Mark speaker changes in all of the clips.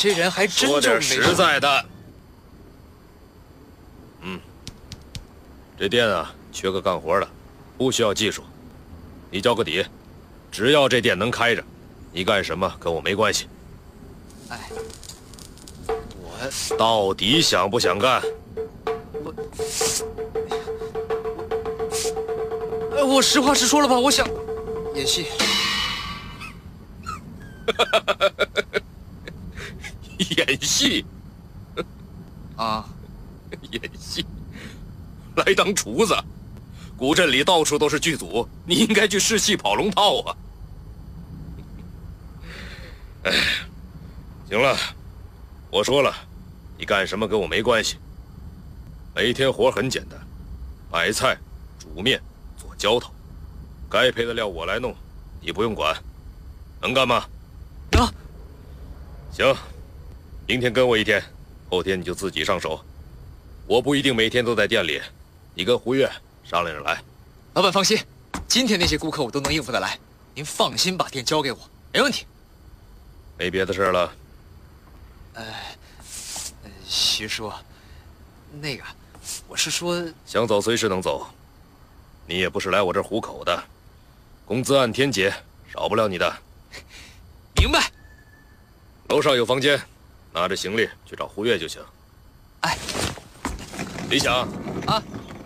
Speaker 1: 这人还真
Speaker 2: 说点
Speaker 1: 没
Speaker 2: 实在的。这店啊，缺个干活的，不需要技术，你交个底，只要这店能开着，你干什么跟我没关系。
Speaker 1: 哎，我
Speaker 2: 到底想不想干？
Speaker 1: 我实话实说了吧，我想演戏。
Speaker 2: 演戏
Speaker 1: 啊，
Speaker 2: 演戏，来当厨子。古镇里到处都是剧组，你应该去试戏跑龙套啊。哎，行了，我说了，你干什么跟我没关系。每天活很简单，买菜、煮面、做浇头，该配的料我来弄，你不用管。能干吗？
Speaker 1: 能。
Speaker 2: 行，明天跟我一天，后天你就自己上手。我不一定每天都在店里，你跟胡月商量着来。
Speaker 1: 老板放心，今天那些顾客我都能应付得来，您放心把店交给我，没问题。
Speaker 2: 没别的事了。
Speaker 1: 徐叔，那个，我是说，
Speaker 2: 想走随时能走，你也不是来我这儿糊口的，工资按天结，少不了你的。
Speaker 1: 明白。
Speaker 2: 楼上有房间，拿着行李去找胡月就行。
Speaker 1: 哎，
Speaker 2: 李想
Speaker 1: 啊，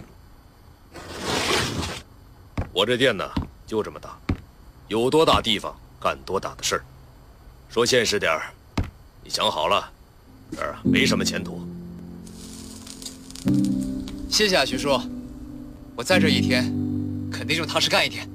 Speaker 2: 我这店呢就这么大，有多大地方干多大的事儿。说现实点儿，你想好了，这儿啊没什么前途。
Speaker 1: 谢谢啊，徐叔，我在这一天，肯定就踏实干一天。